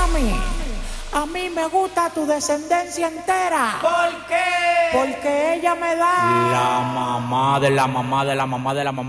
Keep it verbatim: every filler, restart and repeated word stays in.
mami, a mí me gusta tu descendencia entera. ¿Por qué? Porque ella me da La mamá de la mamá de la mamá de la mamá.